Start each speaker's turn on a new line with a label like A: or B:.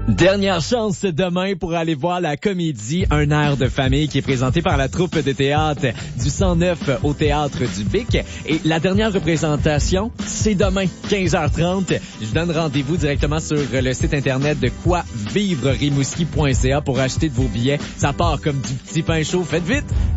A: Dernière chance demain pour aller voir la comédie Un air de famille qui est présentée par la troupe de théâtre du 109 au Théâtre du Bic. Et la dernière représentation, c'est demain, 15h30. Je donne rendez-vous directement sur le site internet de quoivivrerimouski.ca pour acheter de vos billets. Ça part comme du petit pain chaud. Faites vite!